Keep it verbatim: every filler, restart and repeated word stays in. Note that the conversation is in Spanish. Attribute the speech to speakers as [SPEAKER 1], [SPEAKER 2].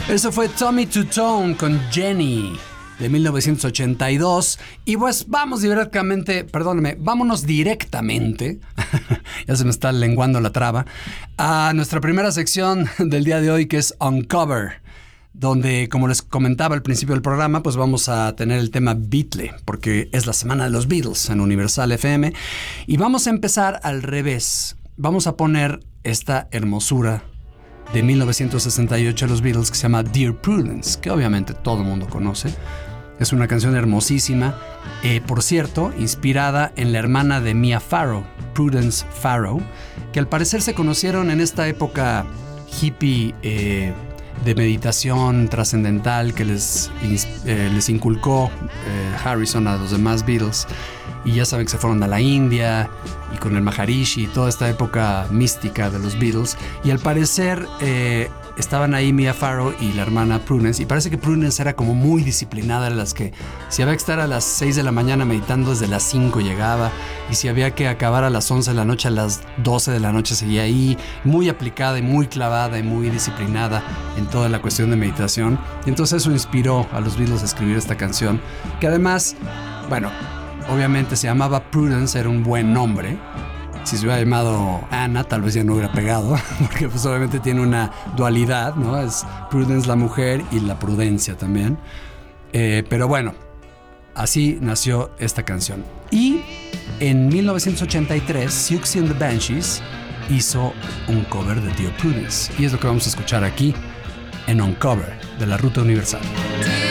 [SPEAKER 1] Eso fue Tommy Two Tone con Jenny de mil novecientos ochenta y dos. Y pues vamos directamente, perdóneme, vámonos directamente, ya se me está lenguando la traba, a nuestra primera sección del día de hoy, que es Uncover, donde, como les comentaba al principio del programa, pues vamos a tener el tema Beatle, porque es la semana de los Beatles en Universal F M. Y vamos a empezar al revés. Vamos a poner esta hermosura de mil novecientos sesenta y ocho de los Beatles, que se llama Dear Prudence, que obviamente todo el mundo conoce. Es una canción hermosísima, eh, por cierto, inspirada en la hermana de Mia Farrow, Prudence Farrow, que al parecer se conocieron en esta época hippie eh, de meditación trascendental que les, eh, les inculcó eh, Harrison a los demás Beatles. Y ya saben que se fueron a la India y con el Maharishi y toda esta época mística de los Beatles. Y al parecer eh, estaban ahí Mia Farrow y la hermana Prudence. Y parece que Prudence era como muy disciplinada, en las que si había que estar a las seis de la mañana meditando, desde las cinco llegaba. Y si había que acabar a las once de la noche, a las doce de la noche seguía ahí. Muy aplicada y muy clavada y muy disciplinada en toda la cuestión de meditación. Y entonces eso inspiró a los Beatles a escribir esta canción, que además, bueno, obviamente se llamaba Prudence, era un buen nombre. Si se hubiera llamado Anna, tal vez ya no hubiera pegado, porque pues obviamente tiene una dualidad, ¿no? Es Prudence la mujer y la prudencia también. Eh, pero bueno, así nació esta canción. Y en mil novecientos ochenta y tres, Siouxsie and the Banshees hizo un cover de Dear Prudence. Y es lo que vamos a escuchar aquí en Uncover de la Ruta Universal.